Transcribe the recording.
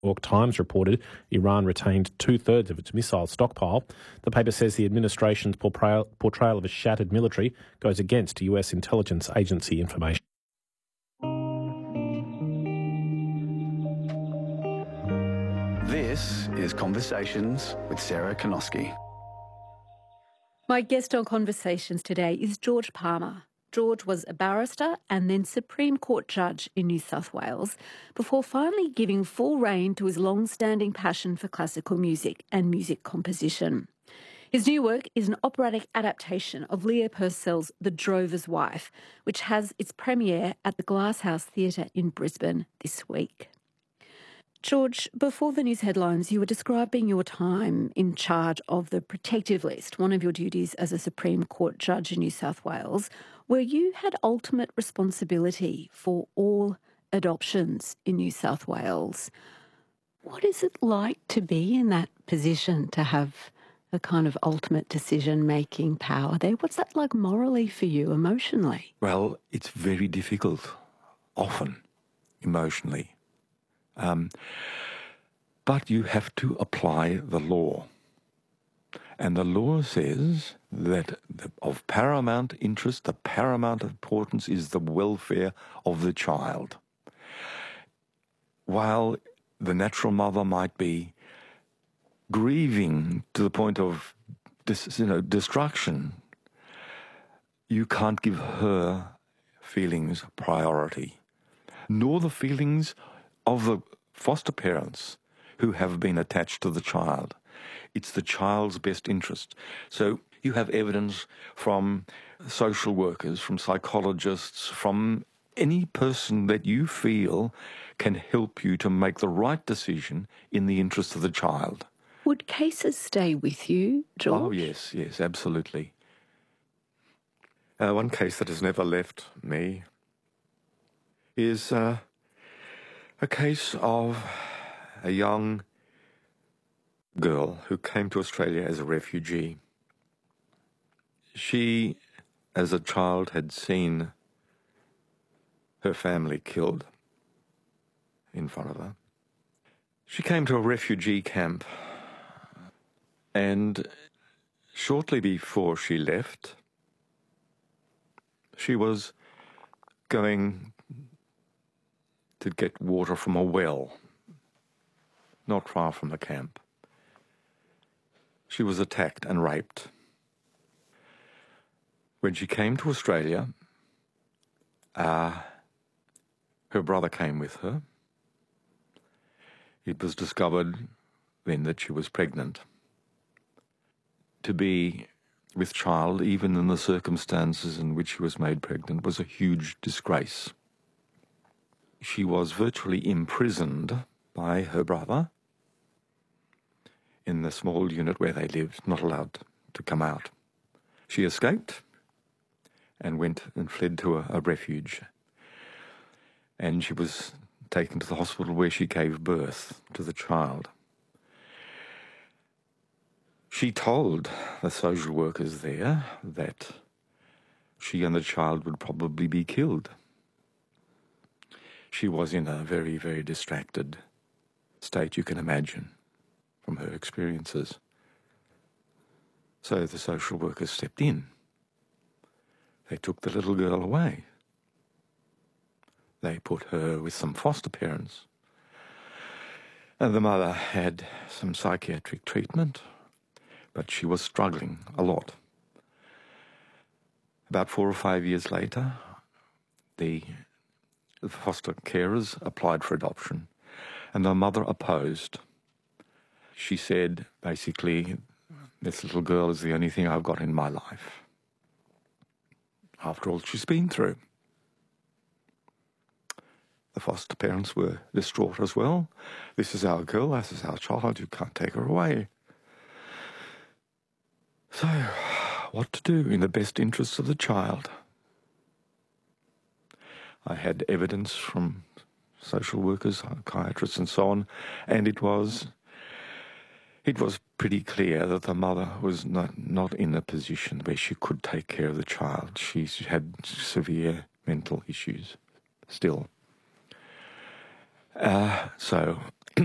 New York Times reported Iran retained two-thirds of its missile stockpile. The paper says the administration's portrayal of a shattered military goes against US intelligence agency information. This is Conversations with Sarah Konoski. My guest on Conversations today is George Palmer. George was a barrister and then Supreme Court judge in New South Wales before finally giving full rein to his long-standing passion for classical music and music composition. His new work is an operatic adaptation of Leo Purcell's The Drover's Wife, which has its premiere at the Glasshouse Theatre in Brisbane this week. George, before the news headlines, you were describing your time in charge of the protective list, one of your duties as a Supreme Court judge in New South Wales, where you had ultimate responsibility for all adoptions in New South Wales. What is it like to be in that position, to have a kind of ultimate decision-making power there? What's that like morally for you, emotionally? Well, it's very difficult, often, emotionally. But you have to apply the law. And the law says that of paramount interest, the paramount importance is the welfare of the child. While the natural mother might be grieving to the point of destruction, you can't give her feelings priority, nor the feelings of the foster parents who have been attached to the child. It's the child's best interest. So you have evidence from social workers, from psychologists, from any person that you feel can help you to make the right decision in the interest of the child. Would cases stay with you, George? Oh, yes, absolutely. One case that has never left me is a case of a young girl who came to Australia as a refugee. She, as a child, had seen her family killed in front of her. She came to a refugee camp, and shortly before she left, she was going to get water from a well, not far from the camp. She was attacked and raped. When she came to Australia, her brother came with her. It was discovered then that she was pregnant. To be with child, even in the circumstances in which she was made pregnant, was a huge disgrace. She was virtually imprisoned by her brother in the small unit where they lived, not allowed to come out. She escaped and went and fled to a refuge. And she was taken to the hospital where she gave birth to the child. She told the social workers there that she and the child would probably be killed. She was in a very, very distracted state, you can imagine, from her experiences. So the social workers stepped in. They took the little girl away. They put her with some foster parents. And the mother had some psychiatric treatment, but she was struggling a lot. About 4 or 5 years later, the foster carers applied for adoption, and the mother opposed. She said, basically, this little girl is the only thing I've got in my life. After all she's been through. The foster parents were distraught as well. This is our girl, this is our child, you can't take her away. So, what to do in the best interests of the child? I had evidence from social workers, psychiatrists and so on, and it was pretty clear that the mother was not in a position where she could take care of the child. She had severe mental issues still. So